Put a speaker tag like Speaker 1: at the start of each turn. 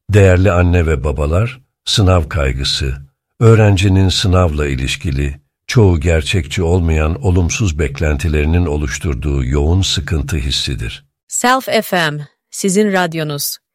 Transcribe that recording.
Speaker 1: Değerli anne ve babalar, sınav kaygısı, öğrencinin sınavla ilişkili, çoğu gerçekçi olmayan olumsuz beklentilerinin oluşturduğu yoğun sıkıntı hissidir.
Speaker 2: Self FM, sizin radyonuz.